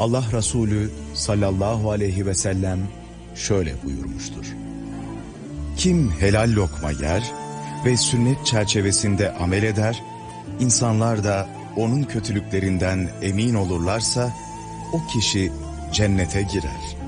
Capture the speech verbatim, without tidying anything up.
Allah Resulü sallallahu aleyhi ve sellem şöyle buyurmuştur. Kim helal lokma yer ve sünnet çerçevesinde amel eder, insanlar da onun kötülüklerinden emin olurlarsa o kişi cennete girer.